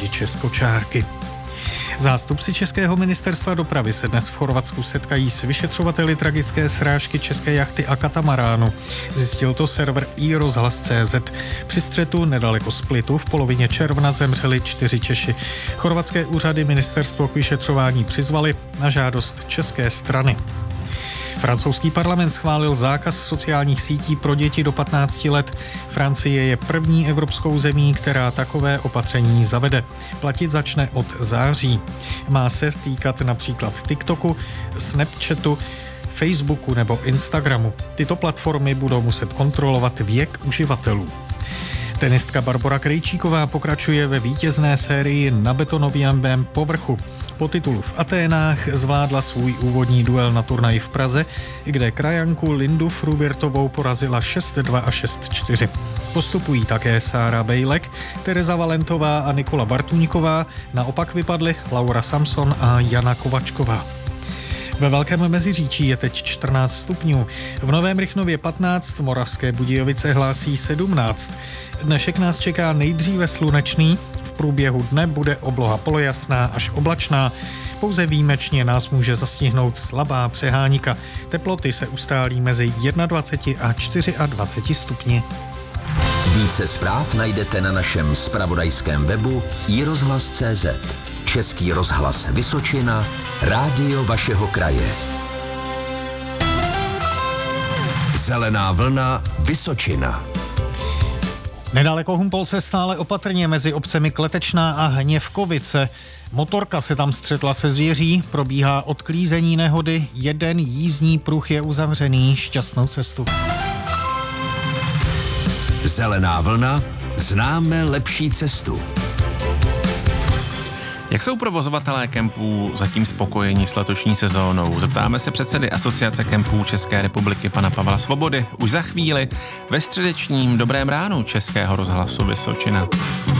řidiče z kočárky. Zástupci Českého ministerstva dopravy se dnes v Chorvatsku setkají s vyšetřovateli tragické srážky české jachty a katamaránu. Zjistil to server iRozhlas.cz. Při střetu nedaleko Splitu v polovině června zemřeli 4 Češi. Chorvatské úřady ministerstvo k vyšetřování přizvali na žádost české strany. Francouzský parlament schválil zákaz sociálních sítí pro děti do 15 let. Francie je první evropskou zemí, která takové opatření zavede. Platit začne od září. Má se týkat například TikToku, Snapchatu, Facebooku nebo Instagramu. Tyto platformy budou muset kontrolovat věk uživatelů. Tenistka Barbora Krejčíková pokračuje ve vítězné sérii na betonovém povrchu. Po titulu v Aténách zvládla svůj úvodní duel na turnaji v Praze, kde krajanku Lindu Fruvirtovou porazila 6-2 a 6-4. Postupují také Sára Bejlek, Tereza Valentová a Nikola Bartuňková, naopak vypadly Laura Samson a Jana Kovačková. Ve Velkém Meziříčí je teď 14 stupňů, v Novém Rychnově 15, Moravské Budějovice hlásí 17. Dnešek nás čeká nejdříve slunečný, v průběhu dne bude obloha polojasná až oblačná. Pouze výjimečně nás může zastihnout slabá přehánika. Teploty se ustálí mezi 21 a 24 stupni. Více zpráv najdete na našem zpravodajském webu iRozhlas.cz. Český rozhlas Vysočina, rádio vašeho kraje. Zelená vlna Vysočina. Nedaleko Humpolce stále opatrně mezi obcemi Kletečná a Hněvkovice. Motorka se tam střetla se zvěří, probíhá odklízení nehody, jeden jízdní pruh je uzavřený, šťastnou cestu. Zelená vlna, známe lepší cestu. Jak jsou provozovatelé kempů zatím spokojení s letošní sezónou? Zeptáme se předsedy Asociace kempů České republiky pana Pavla Svobody už za chvíli ve středečním Dobrém ránu Českého rozhlasu Vysočina.